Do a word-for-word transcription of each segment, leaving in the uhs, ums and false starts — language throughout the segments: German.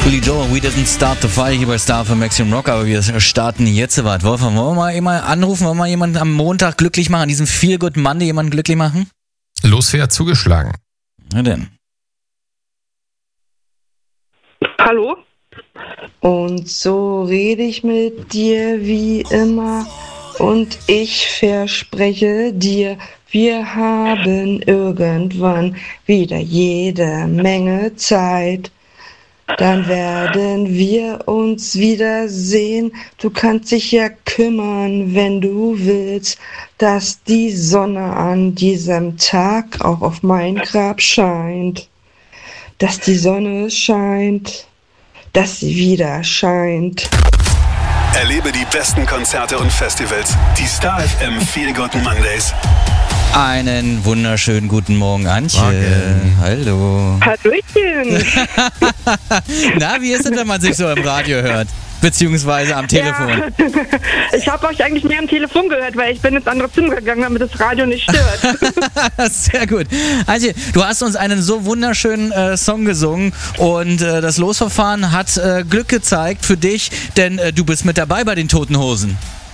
Billy Joel, we didn't start the fire hier bei Star für Maximum Rock, aber wir starten jetzt was. Wolfgang, wollen wir mal jemanden anrufen, wollen wir mal jemanden am Montag glücklich machen, an diesem Feel Good Monday jemanden glücklich machen? Losfair zugeschlagen. Na denn. Hallo? Und so rede ich mit dir wie immer und ich verspreche dir, wir haben irgendwann wieder jede Menge Zeit. Dann werden wir uns wiedersehen. Du kannst dich ja kümmern, wenn du willst, dass die Sonne an diesem Tag auch auf mein Grab scheint. Dass die Sonne scheint, dass sie wieder scheint. Erlebe die besten Konzerte und Festivals. Die Star F M Feel Good Mondays. Einen wunderschönen guten Morgen, Antje. Morgen. Hallo. Hallöchen. Na, wie ist es, wenn man sich so im Radio hört? Beziehungsweise am Telefon. Ja. Ich habe euch eigentlich mehr am Telefon gehört, weil ich bin ins andere Zimmer gegangen, damit das Radio nicht stört. Sehr gut. Antje, du hast uns einen so wunderschönen äh, Song gesungen und äh, das Losverfahren hat äh, Glück gezeigt für dich, denn äh, du bist mit dabei bei den Toten Hosen.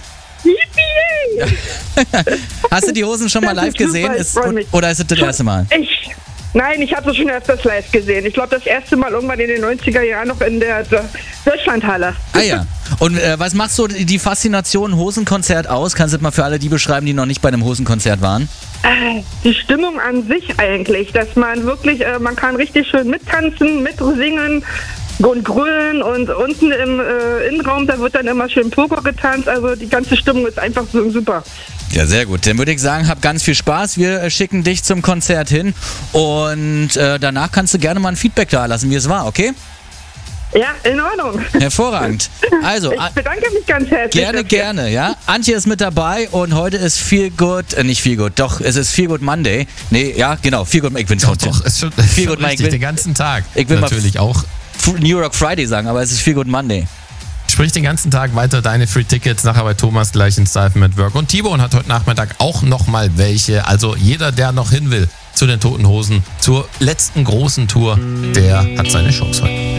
Hast du die Hosen schon mal live gesehen? Ist, oder ist es das erste Mal? Ich, nein, ich habe sie schon öfters live gesehen. Ich glaube, das erste Mal irgendwann in den neunziger Jahren noch in der Deutschlandhalle. Ah ja. Und äh, was macht so die Faszination Hosenkonzert aus? Kannst du das mal für alle die beschreiben, die noch nicht bei einem Hosenkonzert waren? Äh, die Stimmung an sich eigentlich, dass man wirklich, äh, man kann richtig schön mittanzen, mitsingen und grölen und unten im äh, Innenraum, da wird dann immer schön Pogo getanzt, also die ganze Stimmung ist einfach so super. Ja, sehr gut. Dann würde ich sagen, hab ganz viel Spaß. Wir äh, schicken dich zum Konzert hin und äh, danach kannst du gerne mal ein Feedback da lassen, wie es war, okay? Ja, in Ordnung. Hervorragend. Also, ich bedanke mich ganz herzlich. Gerne, dafür. gerne, ja. Antje ist mit dabei und heute ist Feel Good, äh, nicht Feel Good, doch, es ist Feel Good Monday. Nee, ja, genau, Feel Good, ich bin Doch, doch, ist schon, ist Feel schon Good, richtig, ich will, den ganzen Tag. Ich will natürlich auch. New York Friday sagen, aber es ist Feel Good Monday. Sprich den ganzen Tag weiter deine Free Tickets, nachher bei Thomas gleich in Style at Work. Und T-Bone hat heute Nachmittag auch nochmal welche. Also jeder, der noch hin will zu den Toten Hosen, zur letzten großen Tour, der hat seine Chance heute.